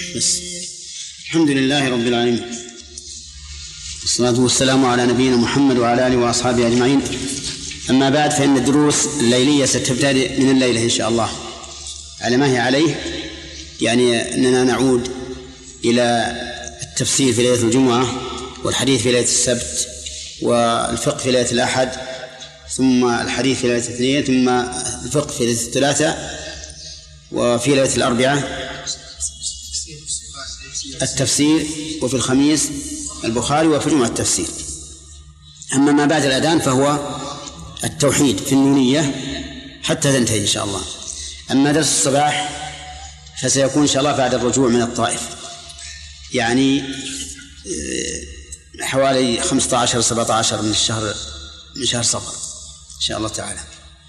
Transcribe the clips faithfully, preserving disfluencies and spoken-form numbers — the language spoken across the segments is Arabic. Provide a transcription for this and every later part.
بس. الحمد لله رب العالمين، والصلاة والسلام على نبينا محمد وعلى آله وأصحابه أجمعين. أما بعد، فإن الدروس الليلية ستبتدئ من الليلة إن شاء الله على ما هي عليه، يعني أننا نعود إلى التفسير في ليلة الجمعة، والحديث في ليلة السبت، والفقه في ليلة الأحد، ثم الحديث في ليلة الاثنين، ثم الفقه في ليلة الثلاثاء، وفي ليلة الأربعاء التفسير، وفي الخميس البخاري، وفي الجمعة التفسير. أما ما بعد الأذان فهو التوحيد في النونية حتى تنتهي إن شاء الله. أما درس الصباح فسيكون إن شاء الله بعد الرجوع من الطائف، يعني حوالي خمسة عشر سبعة عشر من الشهر من شهر صفر إن شاء الله تعالى.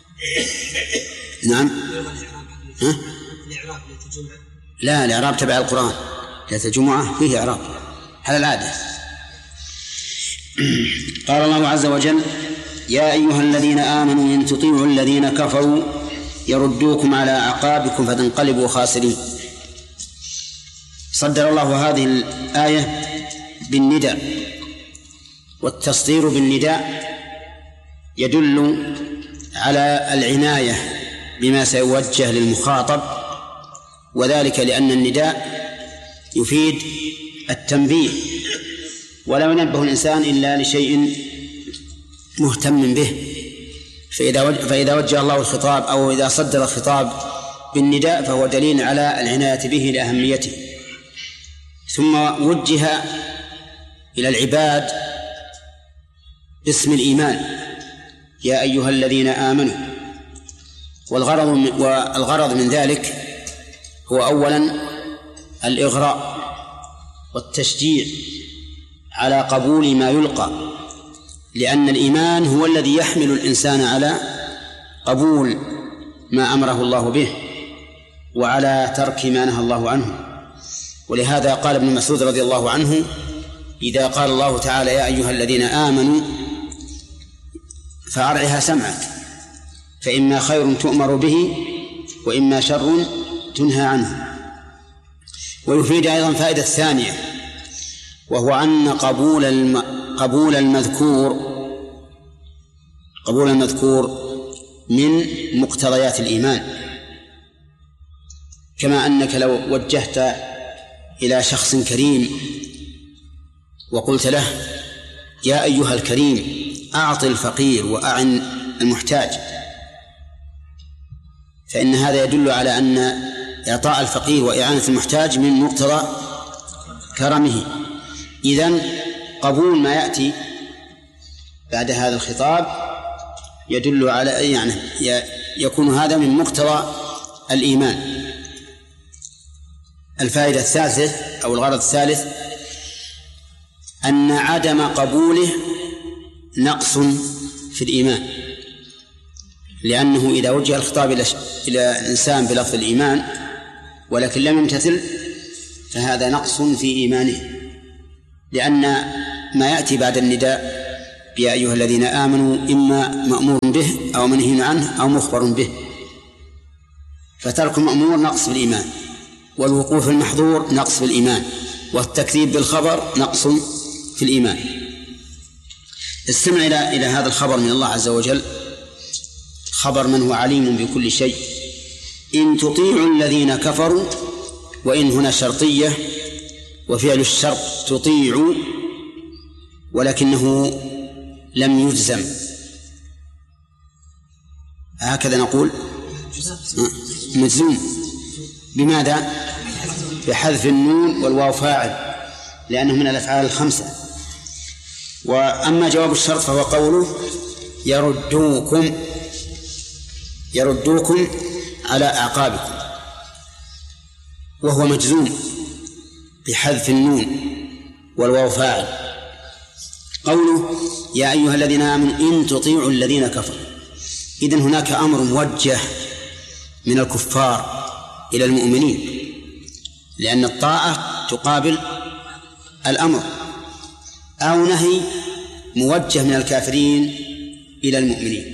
نعم. ها؟ لا، الإعراب تبع القرآن. ليلة الجمعة فيه إعراب على العادة. قال الله عز وجل: يا أيها الذين آمنوا إن تطيعوا الذين كفروا يردوكم على أعقابكم فتنقلبوا خاسرين. صدر الله هذه الآية بالنداء، والتصدير بالنداء يدل على العناية بما سيوجه للمخاطب، وذلك لأن النداء يفيد التنبيه، ولا ينبه الإنسان إلا لشيء مهتم به. فإذا فإذا وجه الله الخطاب أو إذا صدر الخطاب بالنداء فهو دليل على العناية به لأهميته. ثم وجه إلى العباد باسم الإيمان: يا أيها الذين آمنوا. والغرض من والغرض من ذلك هو أولا الإغراء والتشجيع على قبول ما يلقى، لأن الإيمان هو الذي يحمل الإنسان على قبول ما أمره الله به وعلى ترك ما نهى الله عنه. ولهذا قال ابن مسعود رضي الله عنه: إذا قال الله تعالى يا أيها الذين آمنوا فأرعها سمعك، فإما خير تؤمر به وإما شر تنهى عنه. ويفيد أيضا فائدة ثانية، وهو أن قبول الم... قبول المذكور قبول المذكور من مقتضيات الإيمان. كما أنك لو وجهت إلى شخص كريم وقلت له: يا أيها الكريم أعط الفقير وأعن المحتاج، فإن هذا يدل على أن إعطاء الفقير وإعانة المحتاج من مقتضى كرمه. إذن قبول ما يأتي بعد هذا الخطاب يدل على يعني يكون هذا من مقتضى الإيمان. الفائدة الثالثة أو الغرض الثالث أن عدم قبوله نقص في الإيمان، لأنه إذا وجه الخطاب إلى الإنسان بلفظ الإيمان ولكن لم يمتثل فهذا نقص في إيمانه، لأن ما يأتي بعد النداء يا أيها الذين آمنوا إما مأمور به أو منهي عنه أو مخبر به، فترك المأمور نقص في الإيمان، والوقوف في المحظور نقص في الإيمان، والتكذيب بالخبر نقص في الإيمان. استمع إلى إلى هذا الخبر من الله عز وجل، خبر من هو عليم بكل شيء: إن تطيعوا الذين كفروا. وإن هنا شرطية، وفعل الشرط تطيعوا، ولكنه لم يجزم، هكذا نقول مجزوم. بماذا؟ بحذف النون والواو فاعل، لأنه من الأفعال الخمسة. وأما جواب الشرط فهو قوله يردوكم يردوكم على أعقابكم، وهو مجزوم بحذف النون والواو فاعل. قوله يا أيها الذين آمنوا إن تطيعوا الذين كفروا، إذن هناك أمر موجه من الكفار إلى المؤمنين، لأن الطاعة تقابل الأمر، أو نهي موجه من الكافرين إلى المؤمنين،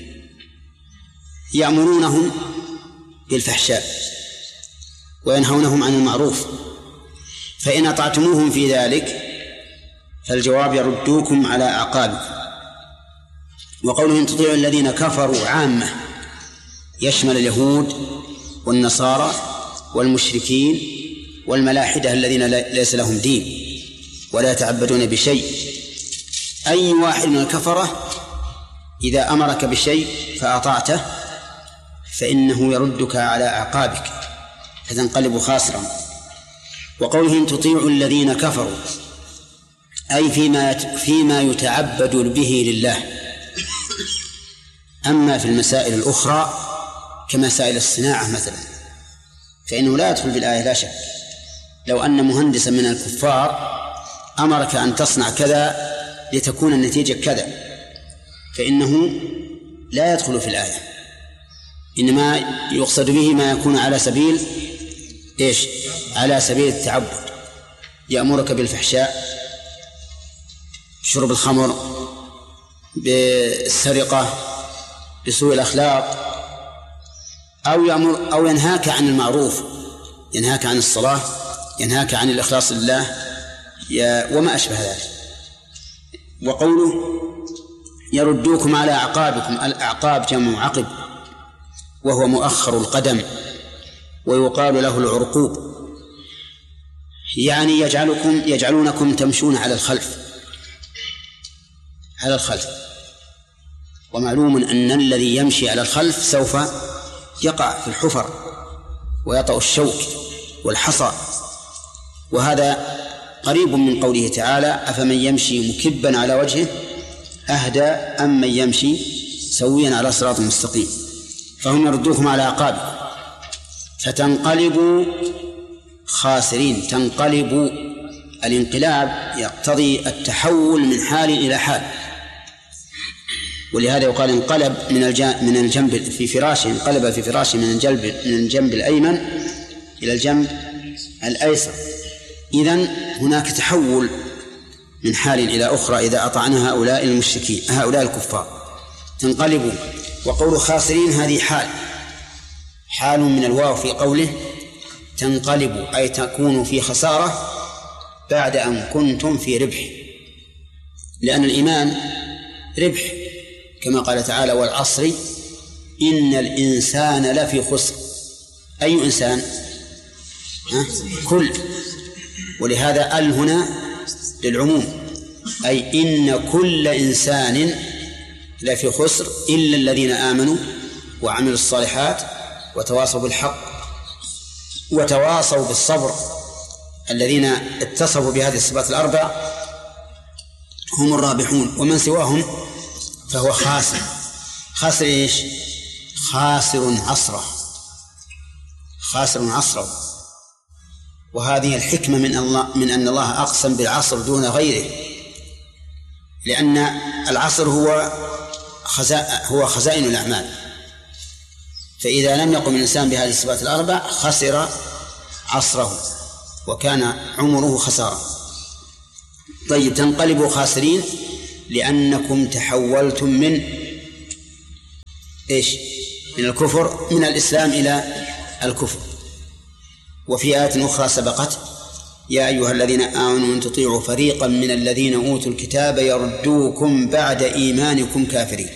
يأمرونهم بالفحشاء وينهونهم عن المعروف فإن أطعتموهم في ذلك فالجواب يردوكم على أعقابكم. وقوله إن تطيعوا الذين كفروا عامة يشمل اليهود والنصارى والمشركين والملاحدة الذين ليس لهم دين ولا يتعبدون بشيء. أي واحد من الكفرة إذا أمرك بشيء فأطعته فإنه يردك على أعقابك فتنقلب خاسرا. وقوله إن تطيعوا الذين كفروا أي فيما فيما يتعبد به لله. أما في المسائل الأخرى كمسائل الصناعة مثلا فإنه لا يدخل في الآية لا شك. لو أن مهندسا من الكفار أمرك أن تصنع كذا لتكون النتيجة كذا فإنه لا يدخل في الآية، إنما يقصد به ما يكون على سبيل إيش؟ على سبيل التعبد. يأمرك بالفحشاء، شرب الخمر، بالسرقة، بسوء الأخلاق، أو يأمر أو ينهاك عن المعروف، ينهاك عن الصلاة، ينهاك عن الإخلاص لله وما أشبه ذلك. وقوله يردوكم على أعقابكم، الأعقاب جمع عقب وهو مؤخر القدم ويقال له العرقوب، يعني يجعلكم يجعلونكم تمشون على الخلف على الخلف ومعلوم أن الذي يمشي على الخلف سوف يقع في الحفر ويطأ الشوك والحصى. وهذا قريب من قوله تعالى أفمن يمشي مكبا على وجهه أهدى أم من يمشي سويا على صراط مستقيم. فهم يردوكم على أعقابكم فتنقلبوا خاسرين. تنقلبوا، الانقلاب يقتضي التحول من حال إلى حال، ولهذا يقال انقلب من من الجنب في فراشه، انقلب في فراشه من الجنب من الجنب الأيمن إلى الجنب الأيسر. إذن هناك تحول من حال إلى أخرى إذا أطعنا هؤلاء المشركين هؤلاء الكفار. تنقلبوا. وقول خاسرين هذه حال حال من الواو في قوله تنقلبوا، أي تكونوا في خسارة بعد أن كنتم في ربح، لأن الإيمان ربح كما قال تعالى والعصر إن الإنسان لفي خسر. أي إنسان؟ ها؟ كل. ولهذا ال هنا للعموم، أي إن كل إنسان لفي خسر إلا الذين آمنوا وعملوا الصالحات وتواصوا بالحق وتواصوا بالصبر. الذين اتصفوا بهذه الصفات الأربع هم الرابحون، ومن سواهم فهو خاسر. خاسر إيش؟ خاسر عصره، خاسر عصره. وهذه الحكمة من الله من أن الله أقسم بالعصر دون غيره، لأن العصر هو خزائن هو خزائن الأعمال، فإذا لم يقم الإنسان بهذه الصفات الأربع خسر عصره وكان عمره خسارة. طيب تنقلبوا خاسرين لأنكم تحولتم من إيش؟ من الكفر، من الإسلام إلى الكفر. وفي آية أخرى سبقت يا أيها الذين آمنوا إن تطيعوا فريقا من الذين أوتوا الكتاب يردوكم بعد إيمانكم كافرين.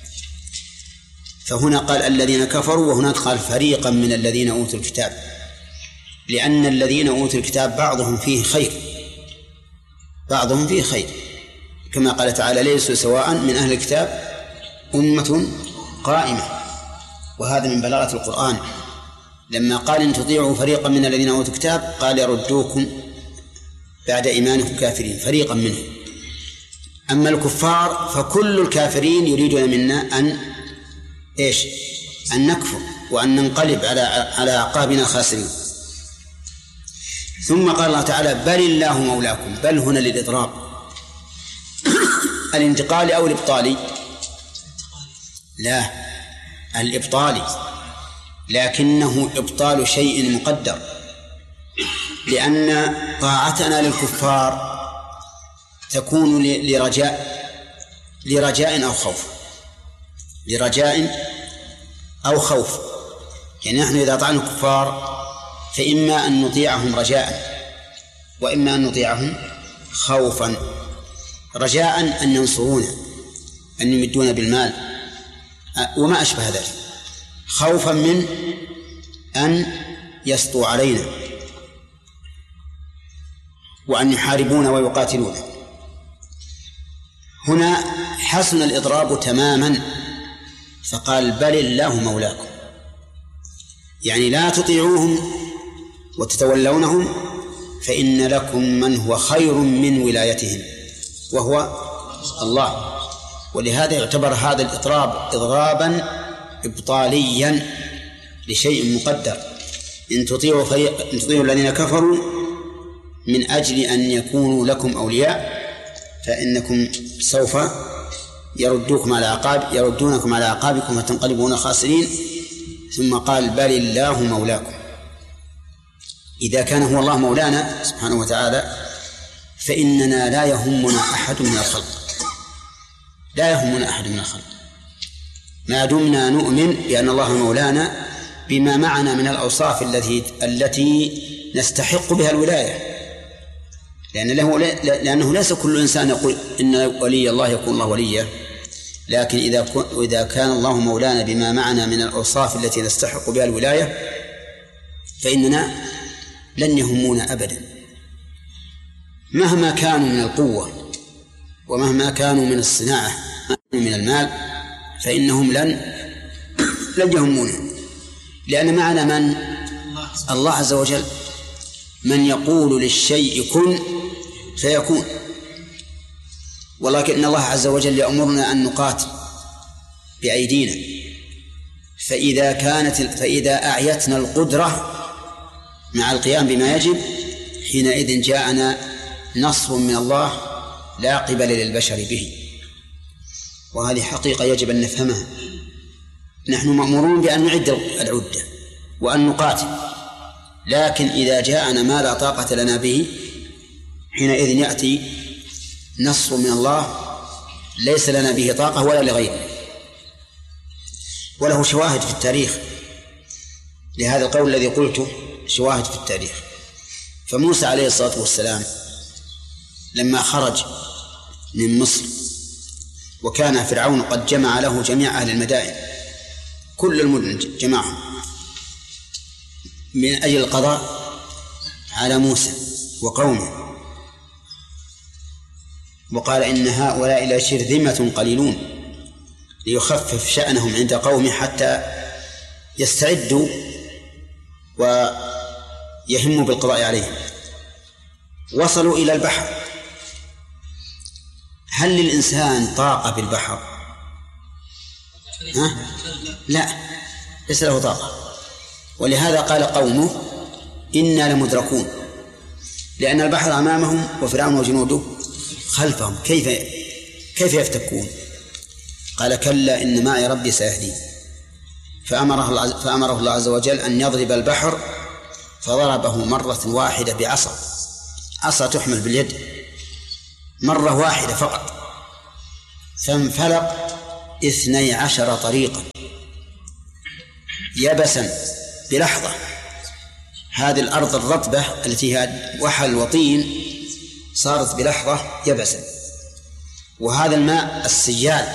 فهنا قال الذين كفروا وهناك قال فريقا من الذين أوتوا الكتاب، لأن الذين أوتوا الكتاب بعضهم فيه خير بعضهم فيه خير كما قال تعالى ليسوا سواء من أهل الكتاب أمة قائمة. وهذا من بلاغة القرآن لما قال إن تطيعوا فريقا من الذين أوتوا الكتاب قال يردوكم بعد إيمانكم كافرين، فريقا منهم. أما الكفار فكل الكافرين يريدون منا أن إيش؟ أن نكفر وأن ننقلب على على أعقابنا خاسرين. ثم قال الله تعالى بل الله مولاكم. بل هنا للإضراب الانتقالي أو الإبطالي؟ لا، الإبطالي، لكنه إبطال شيء مقدر، لأن طاعتنا للكفار تكون لرجاء لرجاء أو خوف لرجاء أو خوف. يعني نحن إذا أطعنا الكفار فإما أن نطيعهم رجاء وإما أن نطيعهم خوفا رجاء أن ينصرونا، أن يمدونا بالمال وما أشبه ذلك، خوفا من أن يسطوا علينا وأن يحاربون ويقاتلون. هنا حسن الإضراب تماما، فقال بل الله مولاكم، يعني لا تطيعوهم وتتولونهم، فإن لكم من هو خير من ولايتهم وهو الله. ولهذا يعتبر هذا الإضراب إضرابا إبطاليا لشيء مقدر. إن تطيعوا, فريق إن تطيعوا الذين كفروا من أجل أن يكونوا لكم أولياء فإنكم سوف يردوكم على عقاب يردونكم على عقابكم فتنقلبون خاسرين. ثم قال بل الله مولاكم. إذا كان هو الله مولانا سبحانه وتعالى فإننا لا يهمنا أحد من الخلق، لا يهمنا أحد من الخلق ما دمنا نؤمن بأن الله مولانا بما معنا من الأوصاف التي التي نستحق بها الولاية. لأن له لأنه ليس كل إنسان يقول إن ولي الله يكون الله وليه، لكن إذا إذا كان الله مولانا بما معنا من الأوصاف التي نستحق بها الولاية فإننا لن يهمونا أبدا مهما كانوا من القوة ومهما كانوا من الصناعة من المال، فإنهم لن لن يهمونا، لأن معنا من الله عز وجل من يقول للشيء كن فيكون. ولكن الله عز وجل يأمرنا أن نقاتل بأيدينا، فإذا كانت فإذا أعيتنا القدرة مع القيام بما يجب حينئذ جاءنا نصر من الله لا قبل للبشر به. وهذه حقيقة يجب أن نفهمها. نحن مأمورون بأن نعد العدة وأن نقاتل، لكن إذا جاءنا ما لا طاقة لنا به حينئذ يأتي نصر من الله ليس لنا به طاقة ولا لغيره. وله شواهد في التاريخ لهذا القول الذي قلته، شواهد في التاريخ. فموسى عليه الصلاة والسلام لما خرج من مصر وكان فرعون قد جمع له جميع أهل المدائن، كل المدن جمعهم من أجل القضاء على موسى وقومه، وقال إن هؤلاء لشرذمة قليلون، ليخفف شأنهم عند قومه حتى يستعدوا ويهموا بالقضاء عليهم. وصلوا إلى البحر. هل للإنسان طاقة بالبحر؟ ها؟ لا، ليس له طاقة. ولهذا قال قومه إنا لمدركون، لأن البحر أمامهم وفرعون وجنوده خلفهم، كيف كيف يفتكون؟ قال كلا إن معي ربي سيهدين. فأمره فأمره الله عز وجل أن يضرب البحر، فضربه مرة واحدة بعصا، عصا تحمل باليد، مرة واحدة فقط، فانفلق اثني عشر طريقا يبسا بلحظة. هذه الأرض الرطبة التي هي وحل وطين صارت بلحظة يبسا، وهذا الماء السجال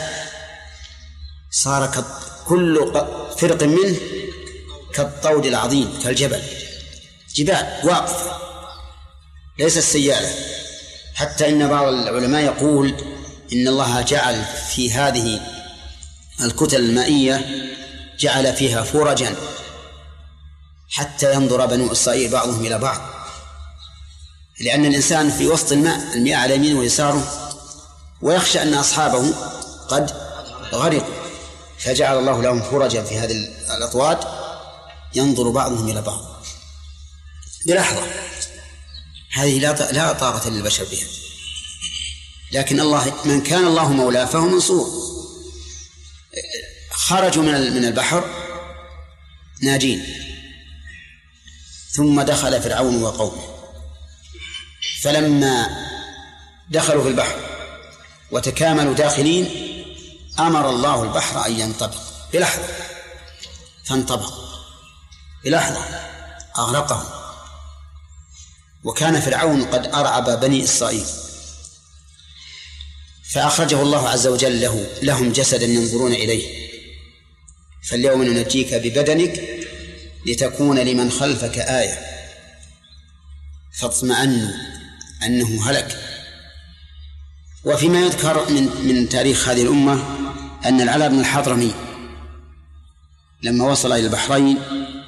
صار كل فرق منه كالطود العظيم كالجبل، جبال واقفة ليس السيالة. حتى إن بعض العلماء يقول إن الله جعل في هذه الكتل المائية جعل فيها فرجا حتى ينظر بنو إسرائيل بعضهم إلى بعض، لأن الإنسان في وسط الماء، المياه على يمينه ويساره، ويخشى أن أصحابه قد غرقوا، فجعل الله لهم فرجا في هذه الأطواد ينظر بعضهم إلى بعض بلحظة. هذه لا طاقة للبشر بها، لكن الله من كان الله مولاه فهو منصور. خرجوا من من البحر ناجين، ثم دخل فرعون وقومه، فلما دخلوا في البحر وتكاملوا داخلين أمر الله البحر أن ينطبق بلحظة، فانطبق بلحظة أغرقهم. وكان فرعون قد أرعب بني إسرائيل، فأخرجه الله عز وجل له لهم جسدا ينظرون إليه. فاليوم ننجيك ببدنك لتكون لمن خلفك آية فاطمئنوا أنه هلك. وفيما يذكر من من تاريخ هذه الأمة أن العلاء بن الحضرمي لما وصل إلى البحرين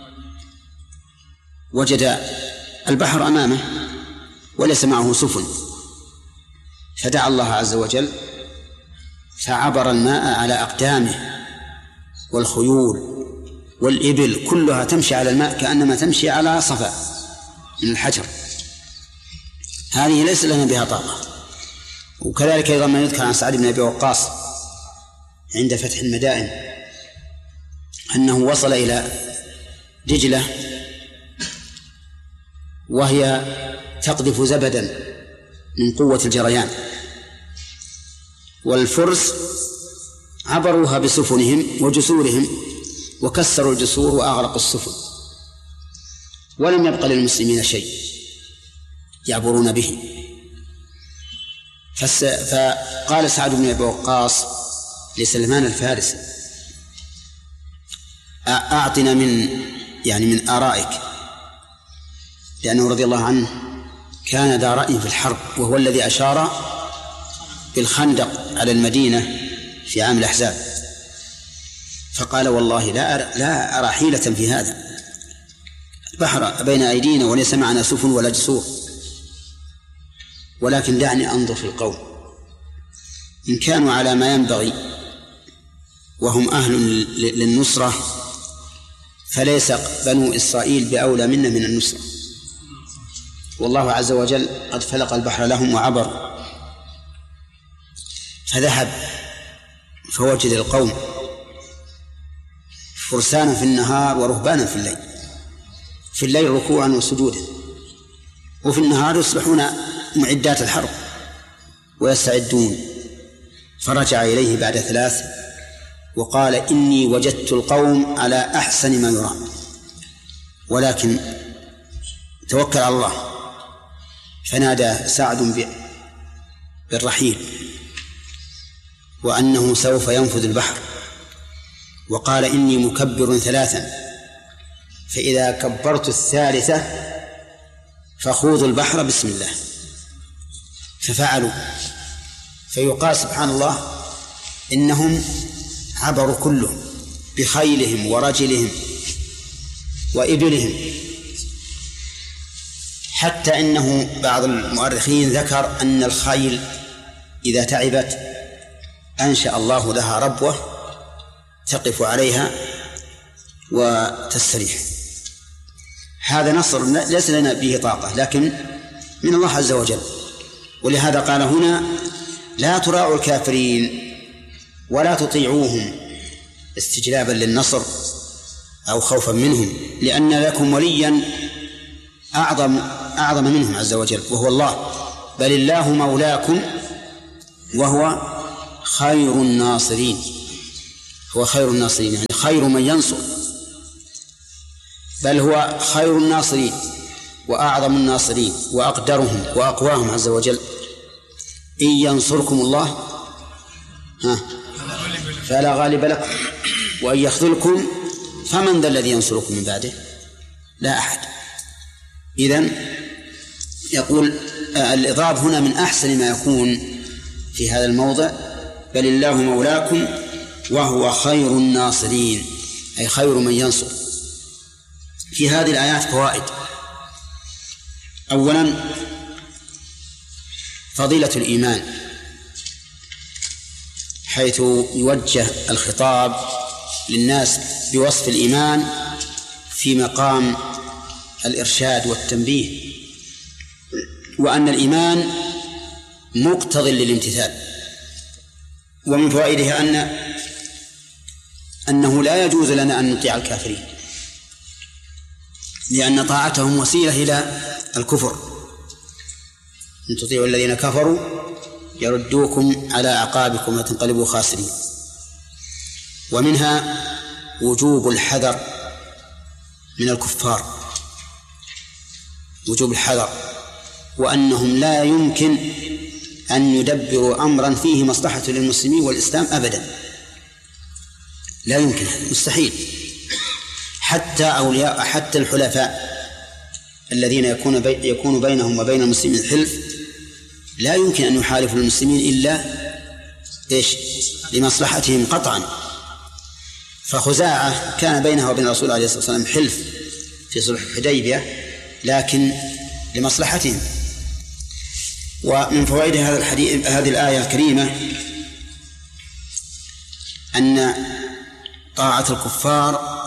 وجد البحر أمامه وليس معه سفن، فدعا الله عز وجل فعبر الماء على أقدامه، والخيول والإبل كلها تمشي على الماء كأنما تمشي على صفا من الحجر. هذه ليس لنا بها طاقة. وكذلك أيضا ما يذكر عن سعد بن أبي وقاص عند فتح المدائن أنه وصل إلى دجلة وهي تقذف زبدا من قوة الجريان، والفرس عبروها بسفنهم وجسورهم وكسروا الجسور وأغرقوا السفن، ولم يبق للمسلمين شيء يعبرون به. فقال سعد بن أبي وقاص لسلمان الفارسي: أعطنا من يعني من آرائك، لأنه رضي الله عنه كان ذا رأي في الحرب، وهو الذي أشار بالخندق على المدينة في عام الأحزاب. فقال: والله لا أرى, لا أرى حيلة في هذا، البحر بين أيدينا وليس معنا سفن ولا جسور، ولكن دعني أنظر في القوم، إن كانوا على ما ينبغي وهم أهل للنصرة فليس بنو إسرائيل بأولى منا من النصرة، والله عز وجل قد فلق البحر لهم وعبر. فذهب فوجد القوم فرسانا في النهار ورهبانا في الليل، في الليل ركوعا وسجودا، وفي النهار يصبحون معدات الحرب ويستعدون. فرجع إليه بعد ثلاث وقال: إني وجدت القوم على أحسن ما يرام، ولكن توكل على الله. فنادى سعد بالرحيل وأنه سوف ينفذ البحر، وقال: إني مكبر ثلاثا، فإذا كبرت الثالثة فخوضوا البحر بسم الله. ففعلوا. فيقال سبحان الله إنهم عبروا كلهم بخيلهم ورجلهم وإبلهم، حتى إنه بعض المؤرخين ذكر أن الخيل إذا تعبت أنشأ الله لها ربوة تقف عليها وتستريح. هذا نصر ليس لنا به طاقة، لكن من الله عز وجل. ولهذا قال هنا: لا تراعوا الكافرين ولا تطيعوهم استجلابا للنصر أو خوفا منهم، لأن لكم وليا أعظم أعظم منهم عز وجل وهو الله. بل الله مولاكم وهو خير الناصرين. هو خير الناصرين يعني خير من ينصر، بل هو خير الناصرين وأعظم الناصرين وأقدرهم وأقواهم عز وجل. إن ينصركم الله ها فلا غالب لكم وإن يخذلكم فمن ذا الذي ينصركم من بعده؟ لا أحد. إذن يقول الإضراب هنا من أحسن ما يكون في هذا الموضع: بل الله مولاكم وهو خير الناصرين، أي خير من ينصر. في هذه الآيات فوائد. أولا فضيلة الإيمان، حيث يوجه الخطاب للناس بوصف الإيمان في مقام الإرشاد والتنبيه، وأن الإيمان مقتضٍ للامتثال. ومن فوائدها أن أنه لا يجوز لنا أن نطيع الكافرين، لأن طاعتهم وسيلة إلى الكفر. إن تطيعوا الذين كفروا يردوكم على أعقابكم وتنقلبوا خاسرين. ومنها وجوب الحذر من الكفار، وجوب الحذر وأنهم لا يمكن أن يدبروا أمرا فيه مصلحة للمسلمين والإسلام أبدا، لا يمكن، مستحيل. حتى أولياء حتى الحلفاء الذين يكون بي يكون بينهم وبين المسلمين حلف لا يمكن أن يحالفوا المسلمين إلا إيش؟ لمصلحتهم قطعا. فخزاعة كان بينها وبين الرسول عليه الصلاة والسلام حلف في صلح الحديبية لكن لمصلحتهم. ومن فوائد هذا الحديث هذه الآية الكريمة أن طاعة الكفار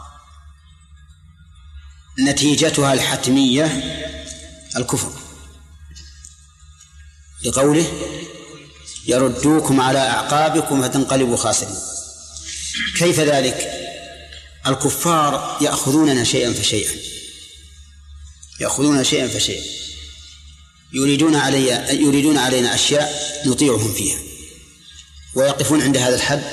نتيجتها الحتمية الكفر، لقوله يردوكم على أعقابكم فتنقلبوا خاسرين. كيف ذلك؟ الكفار يأخذوننا شيئا فشيئا، يأخذون شيئا فشيئا، يريدون علي يريدون علينا أشياء نطيعهم فيها، ويقفون عند هذا الحد؟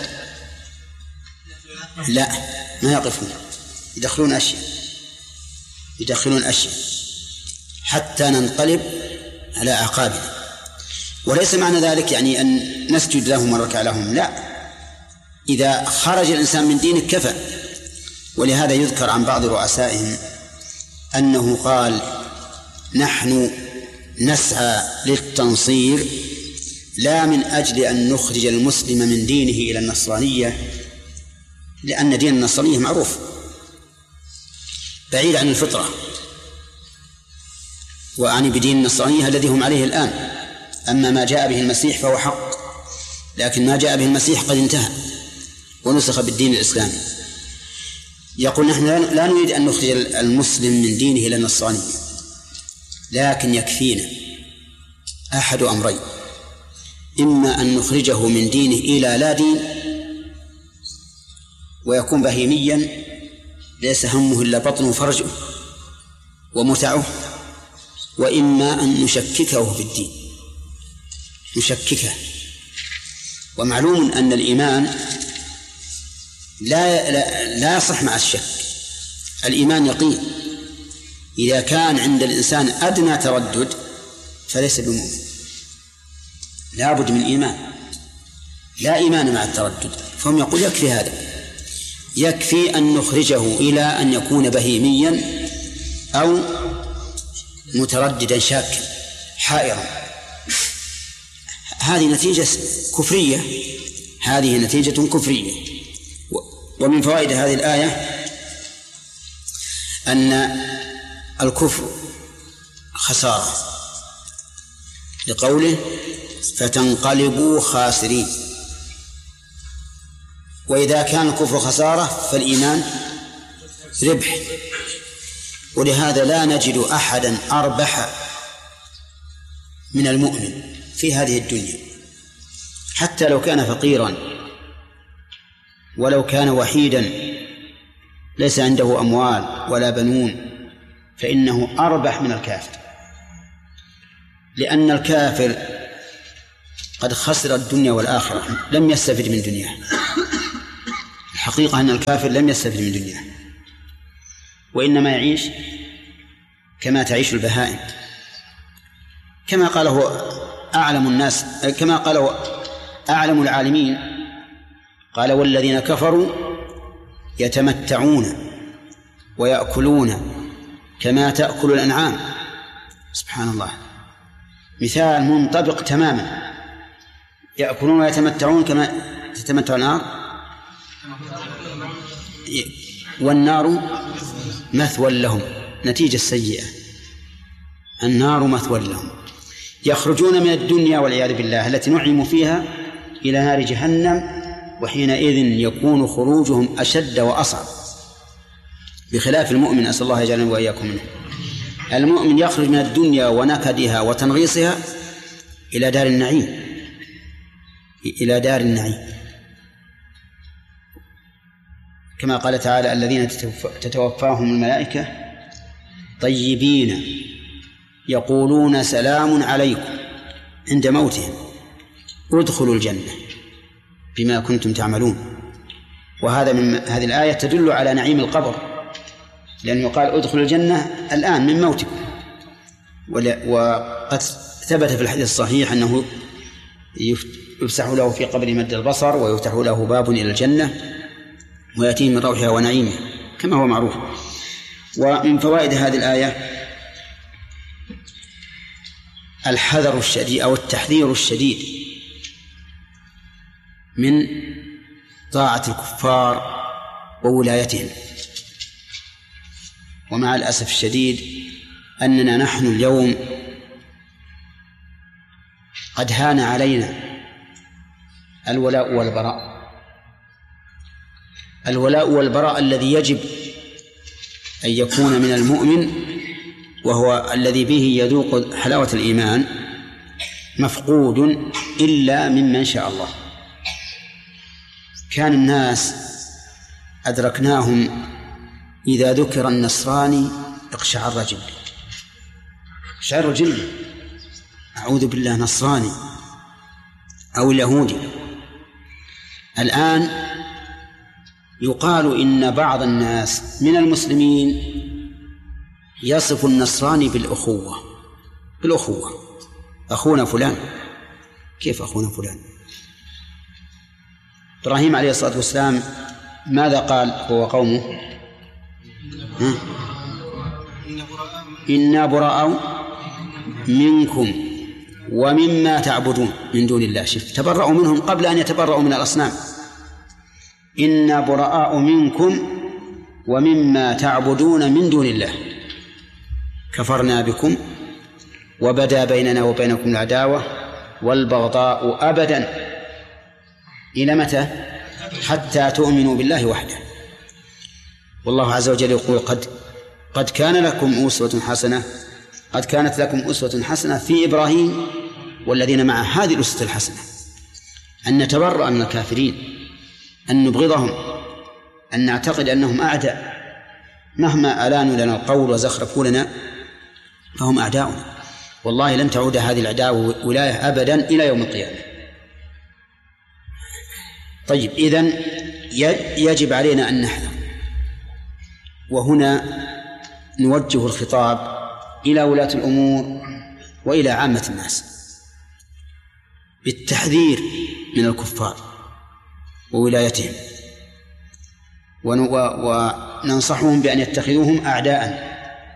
لا، ما يقفون، يدخلون أشياء يدخلون أشياء حتى ننقلب على أعقابنا. وليس معنى ذلك يعني أن نسجد لهم ونركع لهم، لا، إذا خرج الإنسان من دينه كفى. ولهذا يذكر عن بعض رؤسائهم أنه قال نحن نسعى للتنصير لا من أجل أن نخرج المسلم من دينه إلى النصرانية، لأن دين النصرانية معروف بعيد عن الفطرة، وأعني بدين النصرانية الذي هم عليه الآن. أما ما جاء به المسيح فهو حق، لكن ما جاء به المسيح قد انتهى ونسخ بالدين الإسلامي. يقول نحن لا نريد أن نخرج المسلم من دينه إلى النصرانية، لكن يكفينا أحد أمرين: إما أن نخرجه من دينه إلى لا دين ويكون بهيميا ليس همه إلا بطنه وفرجه ومتعه، وإما أن نشككه في الدين، نشككه. ومعلوم أن الإيمان لا لا, لا يصح مع الشك، الإيمان يقين. إذا كان عند الإنسان أدنى تردد فليس بمؤمن، لا بد من إيمان، لا إيمان مع التردد. فهم يقول يكفي هذا، يكفي أن نخرجه إلى أن يكون بهيميا أو مترددا شاكا حائرا. هذه نتيجة كفرية، هذه نتيجة كفرية. ومن فوائد هذه الآية أن الكفر خسارة، لقوله فتنقلبوا خاسرين. وإذا كان الكفر خسارة فالإيمان ربح، ولهذا لا نجد أحدا أربح من المؤمن في هذه الدنيا، حتى لو كان فقيرا ولو كان وحيدا ليس عنده أموال ولا بنون، فإنه أربح من الكافر، لأن الكافر قد خسر الدنيا والآخرة، لم يستفد من دنياه. الحقيقة أن الكافر لم يستفد من دنياه، وإنما يعيش كما تعيش البهائم، كما قاله أعلم الناس، كما قاله أعلم العالمين، قال والذين كفروا يتمتعون ويأكلون كما تأكل الأنعام. سبحان الله، مثال منطبق تماما. يأكلون ويتمتعون كما تتمتع النار، والنار مثوى لهم، نتيجة سيئة، النار مثوى لهم. يخرجون من الدنيا والعياذ بالله التي نعموا فيها إلى نار جهنم، وحينئذ يكون خروجهم أشد وأصعب، بخلاف المؤمن. أسأل الله يجعلنا وإياكم منه. المؤمن يخرج من الدنيا ونكدها وتنغيصها إلى دار النعيم، إلى دار النعيم، كما قال تعالى الذين تتوفاهم الملائكة طيبين يقولون سلام عليكم عند موتهم ادخلوا الجنة بما كنتم تعملون. وهذا من هذه الآية تدل على نعيم القبر، لأنه قال ادخلوا الجنة الآن من موتكم، وقد ثبت في الحديث الصحيح أنه يفسح له في قبر مد البصر ويفتح له باب إلى الجنة ويأتيه من روحها ونعيمها كما هو معروف. ومن فوائد هذه الآية الحذر الشديد أو التحذير الشديد من طاعة الكفار وولايتهم. ومع الأسف الشديد أننا نحن اليوم قد هان علينا الولاء والبراء. الولاء والبراء الذي يجب أن يكون من المؤمن وهو الذي به يذوق حلاوة الإيمان مفقود إلا ممن شاء الله. كان الناس أدركناهم إذا ذكر النصراني اقشعر جلده اقشعر جلده أعوذ بالله نصراني أو اليهودي. الآن يقال إن بعض الناس من المسلمين يصف النصراني بالأخوة بالأخوة أخونا فلان. كيف أخونا فلان؟ إبراهيم عليه الصلاة والسلام ماذا قال هو قومه؟ ها؟ إنا براء منكم ومما تعبدون من دون الله. شف تبرأوا منهم قبل أن يتبرأوا من الأصنام. إنا براء منكم ومما تعبدون من دون الله كفرنا بكم وبدا بيننا وبينكم العداوة والبغضاء أبدا إلى متى؟ حتى تؤمنوا بالله وحده. والله عز وجل يقول قد قد كان لكم أسوة حسنة قد كانت لكم أسوة حسنة في إبراهيم والذين معه. هذه الأسوة الحسنة أن نتبرأ من الكافرين، أن نبغضهم، أن نعتقد أنهم أعداء مهما ألانوا لنا القول وزخرفوا لنا فهم أعداؤنا. والله لن تعود هذه العداوة ولاية أبدا إلى يوم القيامة. طيب إذن يجب علينا أن نحذر. وهنا نوجه الخطاب إلى ولاة الأمور وإلى عامة الناس بالتحذير من الكفار وولايتهم، وننصحهم بأن يتخذوهم أعداء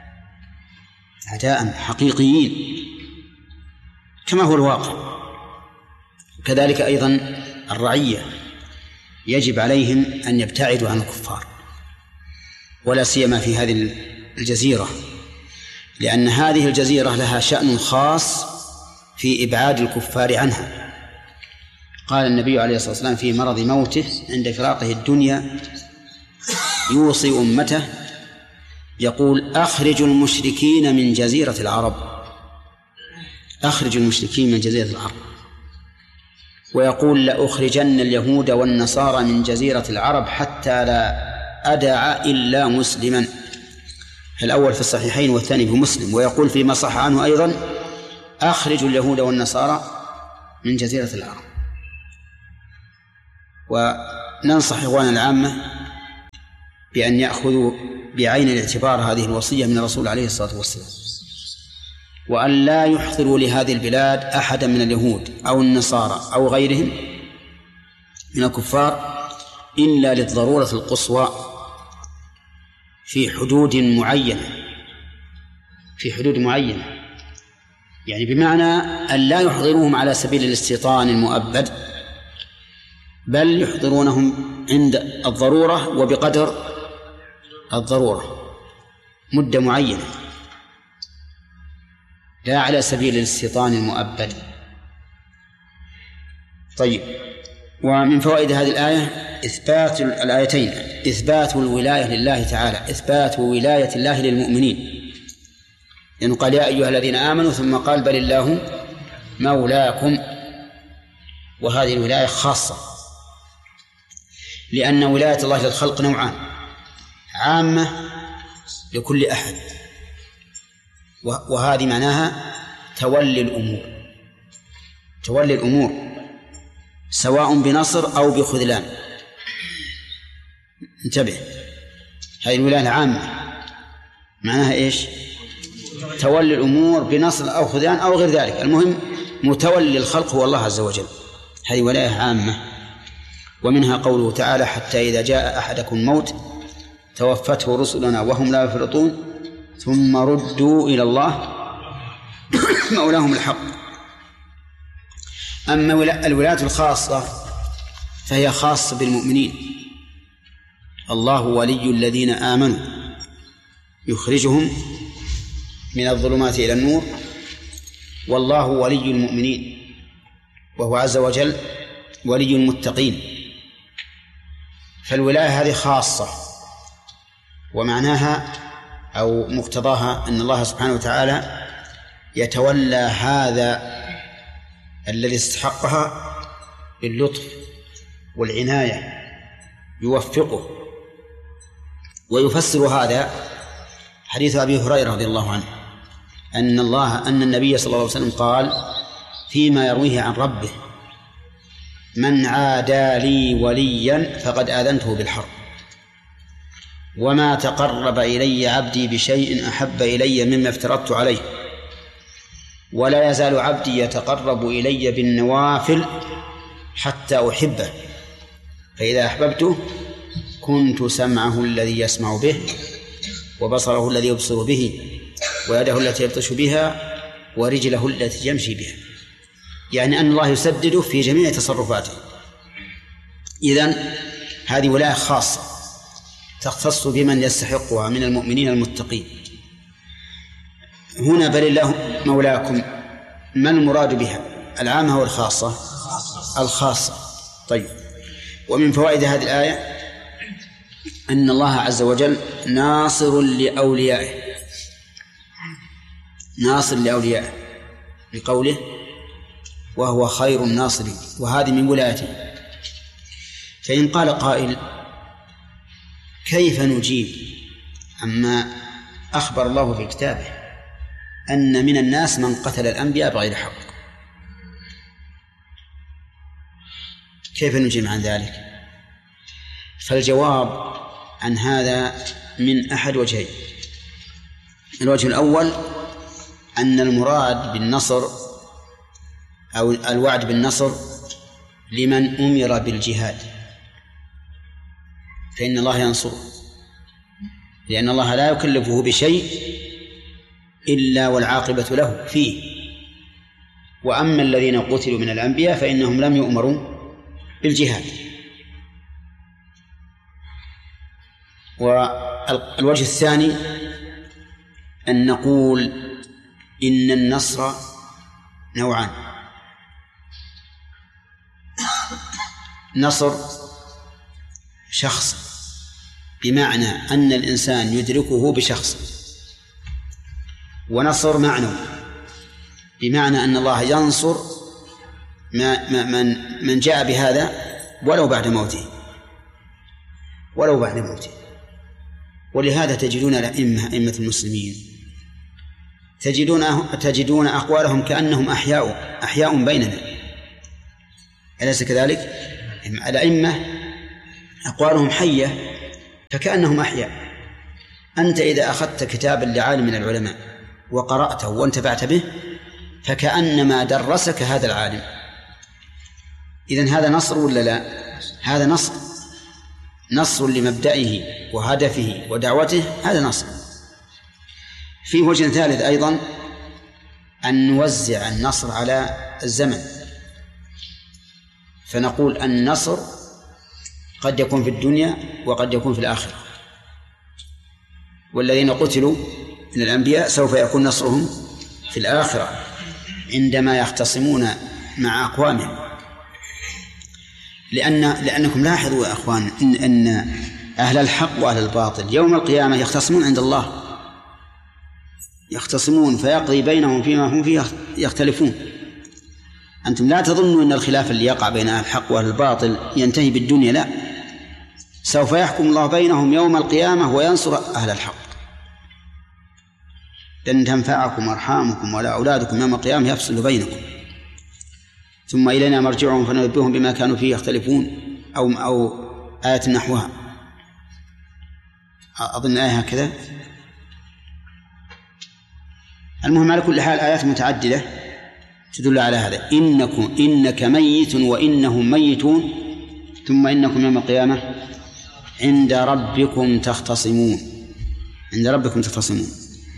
أعداء حقيقيين كما هو الواقع. كذلك أيضا الرعية يجب عليهم أن يبتعدوا عن الكفار ولا سيما في هذه الجزيرة، لأن هذه الجزيرة لها شأن خاص في إبعاد الكفار عنها. قال النبي عليه الصلاة والسلام في مرض موته عند فراقه الدنيا يوصي أمته يقول أخرجوا المشركين من جزيرة العرب أخرجوا المشركين من جزيرة العرب ويقول لأخرجن اليهود والنصارى من جزيرة العرب حتى لا أدع إلا مسلما. الأول في الصحيحين والثاني في مسلم. ويقول فيما صح عنه أيضا أخرجوا اليهود والنصارى من جزيرة العرب. وننصح إخواننا العامة بأن يأخذوا بعين الاعتبار هذه الوصية من الرسول عليه الصلاة والسلام، وأن لا يحضروا لهذه البلاد أحدا من اليهود أو النصارى أو غيرهم من الكفار إلا للضرورة القصوى في حدود معينة في حدود معينة يعني بمعنى أن لا يحضروهم على سبيل الاستيطان المؤبد، بل يحضرونهم عند الضرورة وبقدر الضرورة مدة معينة، لا على سبيل الاستيطان المؤبد. طيب، ومن فوائد هذه الآية إثبات الآيتين إثبات الولاية لله تعالى، إثبات ولاية الله للمؤمنين، لأنه يعني قال يا أيها الذين آمنوا ثم قال بل الله مولاكم. وهذه الولاية خاصة، لأن ولاية الله للخلق نوعان: عامة لكل أحد، وهذه معناها تولي الأمور تولي الأمور سواء بنصر أو بخذلان. انتبه، هذه الولاية العامة معناها إيش؟ تولي الأمور بنصر أو خذلان أو غير ذلك، المهم متولي الخلق هو الله عز وجل. هذه ولاية عامة. ومنها قوله تعالى: حتى إذا جاء أحدكم الموت توفته رسلنا وهم لا يفرطون ثم ردوا إلى الله مولاهم الحق. أما الولاية الخاصة فهي خاصة بالمؤمنين. الله ولي الذين آمنوا يخرجهم من الظلمات إلى النور، والله ولي المؤمنين وهو عز وجل ولي المتقين. فالولاية هذه خاصة، ومعناها أو مقتضاها أن الله سبحانه وتعالى يتولى هذا الذي استحقها باللطف والعناية، يوفقه. ويفسر هذا حديث أبي هريرة رضي الله عنه أن الله أن النبي صلى الله عليه وسلم قال فيما يرويه عن ربه: من عادى لي وليا فقد آذنته بالحرب، وما تقرب إلي عبدي بشيء أحب إلي مما افترضت عليه، ولا يزال عبدي يتقرب إلي بالنوافل حتى أحبه، فإذا أحببته كنت سمعه الذي يسمع به، وبصره الذي يبصر به، ويده التي يبطش بها، ورجله التي يمشي بها. يعني أن الله يسدده في جميع تصرفاته. إذن هذه ولاية خاصة تختص بمن يستحقها من المؤمنين المتقين. هنا بل الله مولاكم، ما المراد بها؟ العامة والخاصة؟ الخاصة. طيب، ومن فوائد هذه الآية أن الله عز وجل ناصر لأوليائه، ناصر لأوليائه لقوله: وهو خير الناصرين، وهذه من ولايته. فإن قال قائل: كيف نجيب عما أخبر الله في كتابه أن من الناس من قتل الأنبياء بغير حق؟ كيف نجيب عن ذلك؟ فالجواب عن هذا من أحد وجهين. الوجه الأول أن المراد بالنصر أو الوعد بالنصر لمن أمر بالجهاد، فإن الله ينصره، لأن الله لا يكلفه بشيء إلا والعاقبة له فيه. وأما الذين قتلوا من الأنبياء فإنهم لم يؤمروا بالجهاد. والوجه الثاني أن نقول إن النصر نوعان: نصر شخص بمعنى أن الإنسان يدركه بشخص، ونصر معنوي بمعنى أن الله ينصر ما من من جاء بهذا ولو بعد موته ولو بعد موته. ولهذا تجدون الأئمة أئمة المسلمين تجدون تجدون أقوالهم كأنهم أحياء أحياء بيننا، أليس كذلك؟ الأئمة أقوالهم حية فكأنهم أحياء. أنت إذا أخذت كتابا لعالم من العلماء وقرأته وانتفعت به فكأنما درسك هذا العالم. إذن هذا نصر ولا لا؟ هذا نصر، نصر لمبدئه وهدفه ودعوته، هذا نصر. في وجه ثالث أيضا أن نوزع النصر على الزمن، فنقول النصر قد يكون في الدنيا وقد يكون في الآخرة. والذين قتلوا من الأنبياء سوف يكون نصرهم في الآخرة عندما يختصمون مع أقوامهم. لأن لأنكم لاحظوا يا أخوان إن, إن أهل الحق وأهل الباطل يوم القيامة يختصمون عند الله، يختصمون فيقضي بينهم فيما هم فيه يختلفون. أنتم لا تظنوا أن الخلاف اللي يقع بين أهل الحق وأهل الباطل ينتهي بالدنيا، لا، سوف يحكم الله بينهم يوم القيامة وينصر أهل الحق. لن تنفعكم أرحامكم ولا أولادكم يوم القيامة يفصل بينكم ثم إلينا مرجعهم فننبئهم بما كانوا فيه يختلفون، أو أو آية نحوها، أظن آية هكذا. المهم على كل حال آيات متعددة تدل على هذا. إنكم إنك ميت وإنهم ميتون ثم إنكم يوم القيامة عند ربكم تختصمون عند ربكم تختصمون.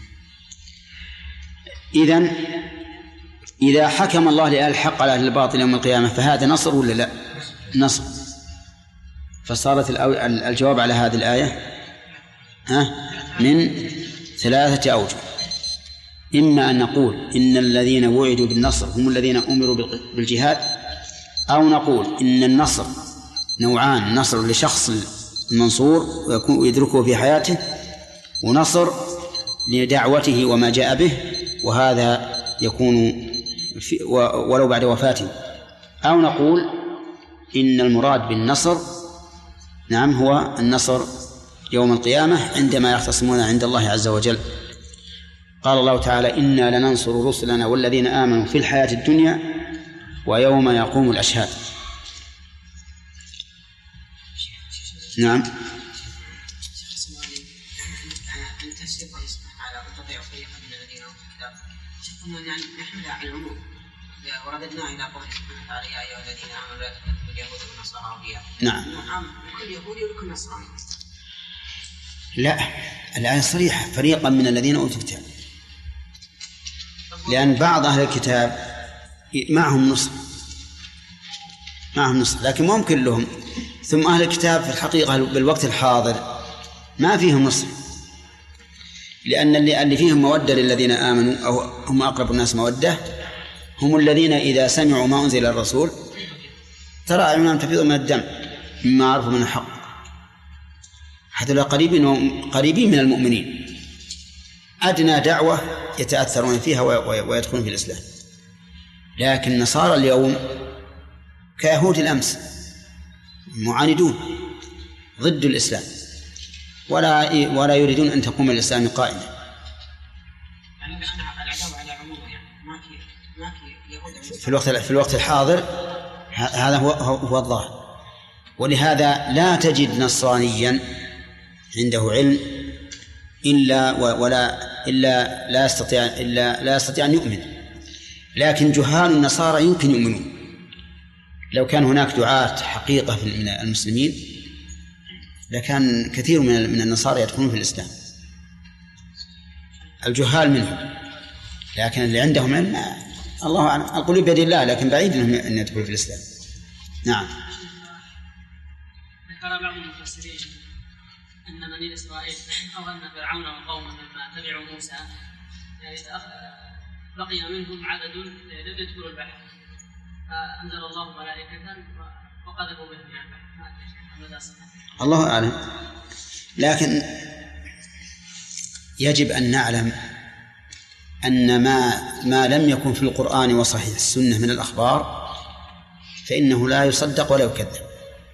إذن إذا حكم الله لأهل الحق على أهل الباطل يوم القيامة فهذا نصر ولا لا؟ نصر. فصارت الجواب على هذه الآية ها من ثلاثة أوجه. إما أن نقول إن الذين وعدوا بالنصر هم الذين أمروا بالجهاد، أو نقول إن النصر نوعان: نصر لشخص المنصور ويدركه في حياته، ونصر لدعوته وما جاء به، وهذا يكون في ولو بعد وفاته. أو نقول إن المراد بالنصر نعم هو النصر يوم القيامة عندما يختصمون عند الله عز وجل. قال الله تعالى: إنا لننصر رسلنا والذين آمنوا في الحياة الدنيا ويوم يقوم الأشهاد. نعم. نحملها على العموم ورددنا إلى قوله سبحانه وتعالى: يا أيها الذين آمنوا لا تتخذوا اليهود والنصارى أولياء. نعم. لكل يهودي ولكل نصراني. لا، الآية صريحة: فريقا من الذين أوتوا الكتاب، لأن بعض أهل الكتاب معهم نصر معهم نصر لكن ممكن لهم. ثم أهل الكتاب في الحقيقة بالوقت الحاضر ما فيهم نصر، لأن اللي فيهم مودة للذين آمنوا أو هم أقرب الناس مودة هم الذين إذا سمعوا ما أنزل الرسول ترى أعينهم تفيض من الدم مما عرفوا من الحق. هذول قريبين قريبين من المؤمنين، أدنى دعوة يتأثرون فيها ويدخلون في الإسلام. لكن نصارى اليوم كيهود الأمس معاندون ضد الإسلام، ولا ولا يريدون أن تقوم الإسلام قائمة. يعني العداوة على عموم يعني ما في ما في يهود في الوقت في الوقت الحاضر هذا هو هو الظاهر. ولهذا لا تجد نصرانيا عنده علم إلا ولا إلا لا يستطيع إلا لا يستطيع أن يؤمن. لكن جهال النصارى يمكن يؤمنون لو كان هناك دعاة حقيقة من المسلمين، لكان كثير من من النصارى يدخلون في الإسلام، الجهال منهم. لكن اللي عندهم علم الله أعلم، القلوب بيد الله، لكن بعيد أن يدخلوا في الإسلام. نعم. ذكر بعض المفسرين أن بني إسرائيل أو أن فرعون وقومه لما تبعوا موسى بقي منهم عدد لم يدخلوا البحر، فأنزل الله ملائكة وقذفوا بهم البحر. الله أعلم. لكن يجب أن نعلم أن ما ما لم يكن في القرآن وصحيح السنة من الأخبار فإنه لا يصدق ولا يكذب،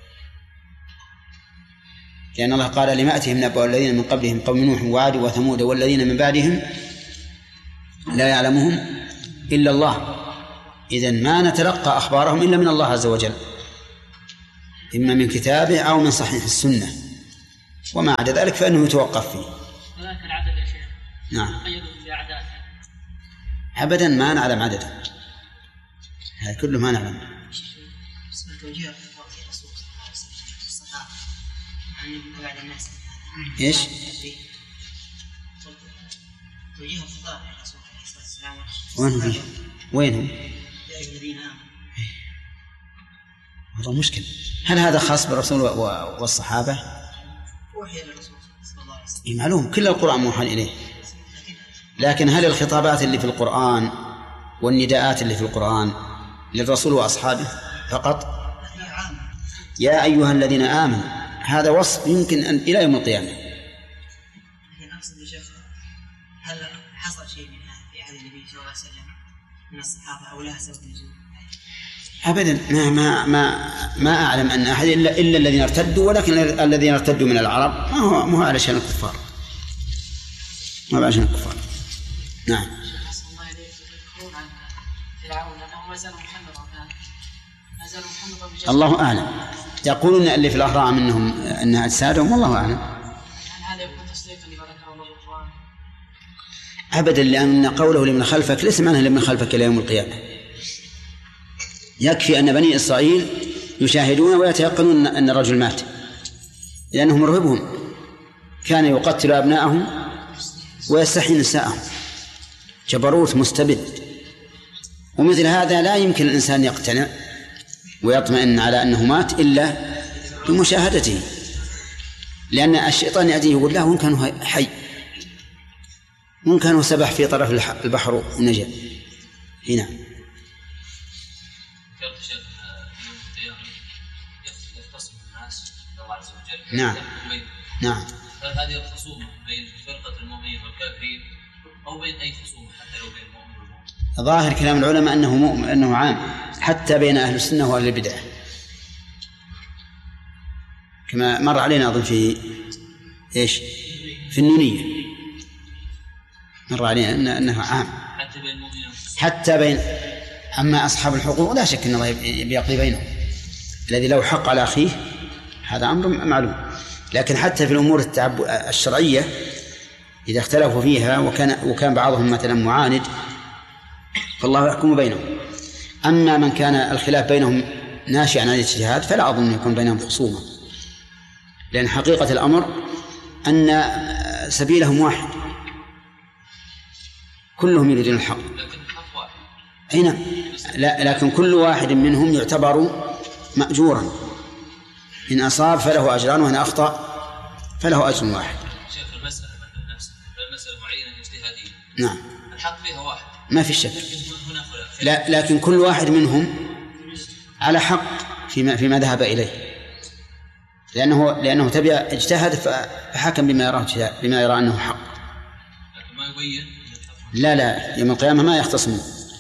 لأن الله قال: لما أتهم نبأ الذين من قبلهم قوم نوح وعاد وثمود والذين من بعدهم لا يعلمهم إلا الله. إذن ما نتلقى أخبارهم إلا من الله عز وجل، إما من كتابه أو من صحيح السنة، وما عدا ذلك فإنه يتوقف فيه. هذاك العدد يا شيخ. نعم. قيدوا بأعداد. أبدا ما نعلم عددا، هذا كله ما نعلم. بسم التوجيه في وقت الرسول صلى الله عليه وسلم الصحابة عن بعض الناس. إيش؟ توجيه الخطاب للرسول عليه الصلاة والسلام. وين هم؟ وين هم؟ يا أيها الذين آمنوا. والله مشكلة. هل هذا خاص بالرسول والصحابة؟ وحي للرسول صلى الله عليه وسلم. معلوم كل القرآن موحى إليه، لكن هل الخطابات اللي في القرآن والنداءات اللي في القرآن للرسول وأصحابه فقط؟ يا أيها الذين آمنوا هذا وصف يمكن أن إلى يوم القيامة. لكن أقصد يا شيخ، هل حصل شيء من هذا في عهد النبي صلى الله عليه وسلم من الصحابة أو لها سبب نزول؟ أبدا ما ما ما ما أعلم أن أحد إلا إلا الذين ارتدوا، ولكن الذين ارتدوا من العرب ما هو ما هو علشان الكفار، ما هو علشان الكفار. نعم. الله أعلم. يقولون اللي في الأهرام إنهم أنها أجسادهم، والله أعلم. هل هذا يكون تصديقا لما ذكر الله في القرآن؟ أبدا، لأن قوله لمن خلفك ليس معناه لمن خلفك إلى يوم القيامة. يكفي أن بني إسرائيل يشاهدون ويتيقنون أن الرجل مات، لأنه مرهبهم، كان يقتل أبناءهم ويستحيي نساءهم، جبروت مستبد. ومثل هذا لا يمكن الإنسان يقتنع ويطمئن على أنه مات إلا بمشاهدته، لأن الشيطان يأتيه يقول له وإن كان حي، وإن كان سبح في طرف البحر ونجا. هنا نعم نعم. هل هذه الخصومة بين فرقة المؤمنين والكافرين أو بين أي خصومة حتى لو بين المؤمن والمؤمن؟ ظاهر كلام العلماء أنه مؤمن، أنه عام حتى بين أهل السنة وأهل البدع، كما مر علينا أظن في إيش في النونية، مر علينا أنه عام حتى بين المؤمنين حتى بين. أما أصحاب الحقوق لا شك أن الله يقضي بينهم، الذي له حق على أخيه هذا أمر معلوم. لكن حتى في الأمور الشرعية إذا اختلفوا فيها وكان وكان بعضهم مثلا معاند فالله يحكم بينهم. أما من كان الخلاف بينهم ناشئا عن الاجتهاد فلا أظن أن يكون بينهم خصومة، لأن حقيقة الأمر أن سبيلهم واحد، كلهم يريدون الحق. هنا لا، لكن كل واحد منهم يعتبر مأجورا، إن أصاب فله أجران وإن أخطأ فله أجر واحد. شيخ المسألة مثلا نفسها المسألة معينة اجتهادية، نعم الحق فيها واحد ما في شك، لا لكن كل واحد منهم على حق فيما فيما ذهب إليه، لأنه لأنه تبع اجتهد فحكم بما يراه بما يرى أنه حق، لكن ما يبين. لا لا يوم القيامة ما يختصمون.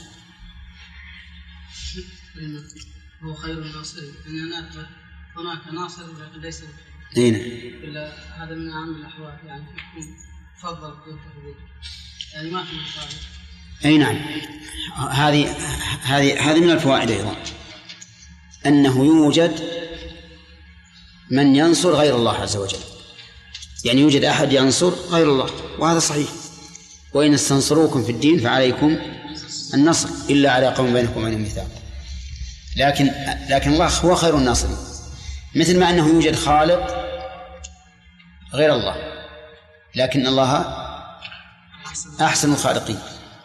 هو خير الناصرين، أن هناك هناك ناصر لكن ليس هنا إلا هذا من أهم الأحوال، يعني تفضل يعني ما في مصالح. أي نعم. هذه هذه هذه من الفوائد أيضا أنه يوجد من ينصر غير الله عز وجل، يعني يوجد أحد ينصر غير الله، وهذا صحيح. وإن استنصروكم في الدين فعليكم النصر إلا على قوم بينكم وبينهم ميثاق. لكن لكن الله هو خير الناصرين، مثل ما أنه يوجد خالق غير الله، لكن الله أحسن الخالقين.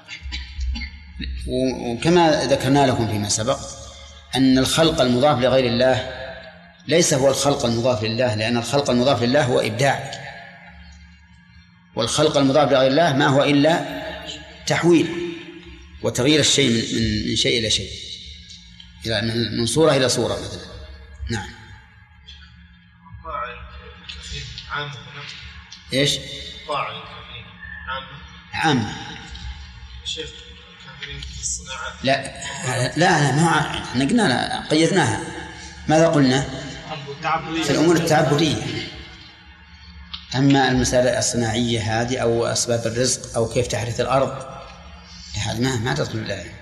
وكما ذكرنا لكم فيما سبق أن الخلق المضاف لغير الله ليس هو الخلق المضاف لله، لأن الخلق المضاف لله هو إبداع، والخلق المضاف لغير الله ما هو إلا تحويل وتغيير الشيء من, من شيء إلى شيء، إلى من صورة إلى صورة مثلا. نعم. عام إيش؟ طاعة الكافرين عامة. عامة. شيخ الكافرين في الصناعات. لا لا لا ما احنا قلنا قيدناها. ماذا قلنا؟ في الأمور التعبدية. أما المسألة الصناعية هذه أو أسباب الرزق أو كيف تحرث الأرض هذا ما ما تدخل الآية.